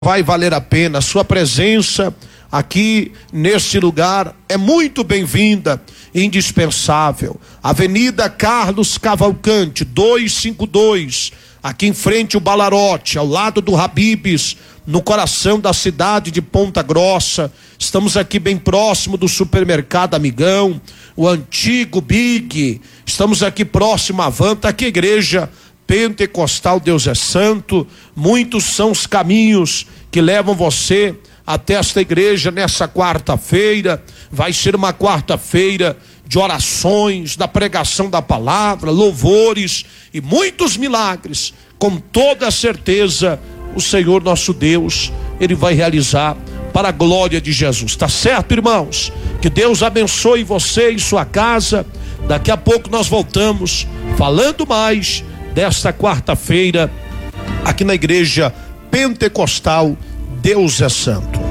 Vai valer a pena. A sua presença aqui neste lugar é muito bem-vinda, indispensável. Avenida Carlos Cavalcante, 252, aqui em frente ao Balarote, ao lado do Habib's, no coração da cidade de Ponta Grossa. Estamos aqui bem próximo do supermercado Amigão, o antigo Big. Estamos aqui próximo à van, tá aqui a igreja Pentecostal Deus é Santo. Muitos são os caminhos que levam você até esta igreja nessa quarta-feira. Vai ser uma quarta-feira de orações, da pregação da palavra, louvores e muitos milagres. Com toda a certeza, o Senhor nosso Deus, Ele vai realizar para a glória de Jesus. Tá certo, irmãos? Que Deus abençoe você e sua casa. Daqui a pouco nós voltamos falando mais desta quarta-feira aqui na igreja Pentecostal Deus é Santo.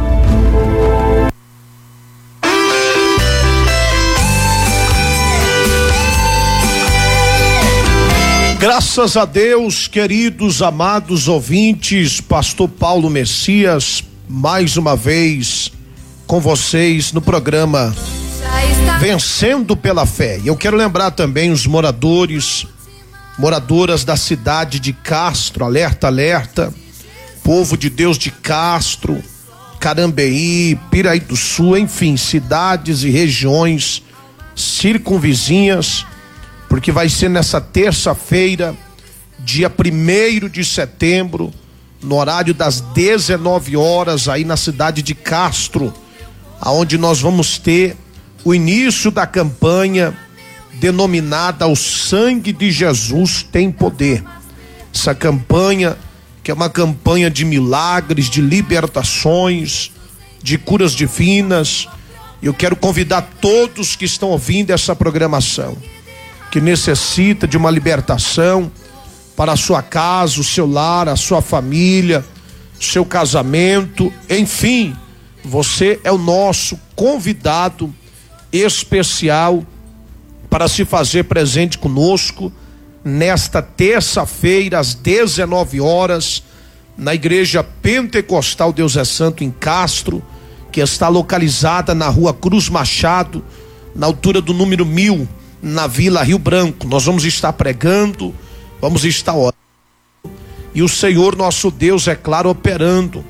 Graças a Deus, queridos, amados ouvintes, pastor Paulo Messias, mais uma vez com vocês no programa Vencendo pela Fé. E eu quero lembrar também os moradoras da cidade de Castro, alerta, alerta, povo de Deus de Castro, Carambeí, Piraí do Sul, enfim, cidades e regiões circunvizinhas, porque vai ser nessa terça-feira, dia 1º de setembro, no horário das 19 horas, aí na cidade de Castro, aonde nós vamos ter o início da campanha denominada O Sangue de Jesus Tem Poder. Essa campanha, que é uma campanha de milagres, de libertações, de curas divinas. Eu quero convidar todos que estão ouvindo essa programação, que necessita de uma libertação para a sua casa, o seu lar, a sua família, o seu casamento, enfim, você é o nosso convidado especial para se fazer presente conosco nesta terça-feira às 19 horas na igreja Pentecostal Deus é Santo em Castro, que está localizada na rua Cruz Machado, na altura do número 1000, na Vila Rio Branco. Nós vamos estar pregando, vamos estar orando e o Senhor nosso Deus, é claro, operando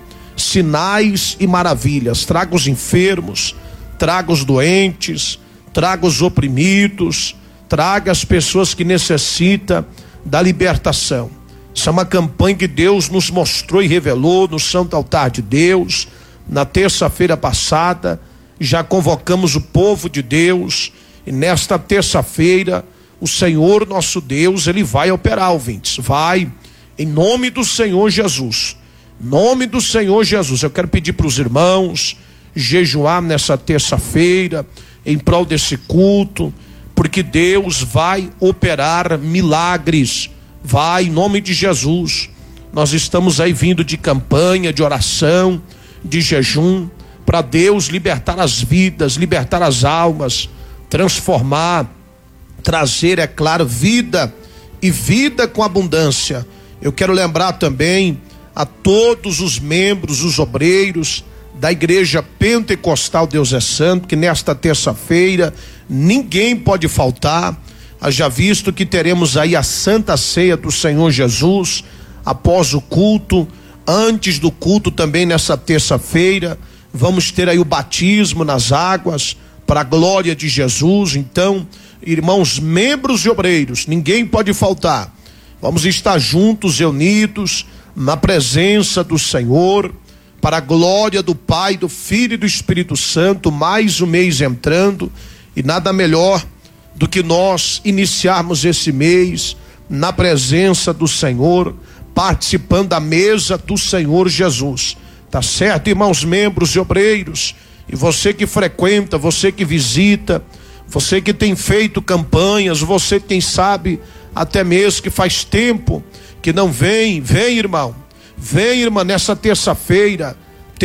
sinais e maravilhas. Traga os enfermos, traga os doentes, traga os oprimidos, traga as pessoas que necessitam da libertação. Isso é uma campanha que Deus nos mostrou e revelou no Santo Altar de Deus. Na terça-feira passada, já convocamos o povo de Deus, e nesta terça-feira, o Senhor nosso Deus, Ele vai operar, ouvintes, vai, em nome do Senhor Jesus, em nome do Senhor Jesus. Eu quero pedir para os irmãos jejuar nessa terça-feira, em prol desse culto, porque Deus vai operar milagres, vai, em nome de Jesus. Nós estamos aí vindo de campanha, de oração, de jejum, para Deus libertar as vidas, libertar as almas, transformar, trazer, é claro, vida e vida com abundância. Eu quero lembrar também a todos os membros, os obreiros da igreja Pentecostal Deus é Santo, que nesta terça-feira ninguém pode faltar. Haja visto que teremos aí a Santa Ceia do Senhor Jesus após o culto. Antes do culto também nessa terça-feira vamos ter aí o batismo nas águas para a glória de Jesus. Então, irmãos, membros e obreiros, ninguém pode faltar. Vamos estar juntos e unidos na presença do Senhor, para a glória do Pai, do Filho e do Espírito Santo. Mais um mês entrando, e nada melhor do que nós iniciarmos esse mês na presença do Senhor, participando da mesa do Senhor Jesus. Tá certo, irmãos, membros e obreiros? E você que frequenta, você que visita, você que tem feito campanhas, você quem sabe até mesmo que faz tempo que não vem, irmão. Vem, irmã, nessa terça-feira,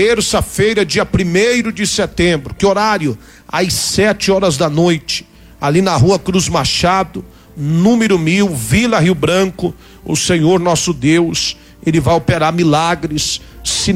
dia 1º de setembro. Que horário? Às 7 horas da noite, ali na rua Cruz Machado, número 1000, Vila Rio Branco. O Senhor nosso Deus, Ele vai operar milagres Se